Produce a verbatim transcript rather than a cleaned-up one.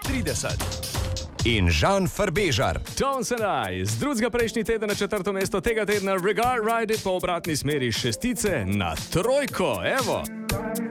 trideset. In Žan Farbežar. Johnson I, z drugega prejšnji teden na četrto mesto tega tedna Regard Ride po obratni smeri šestice na trojko, evo.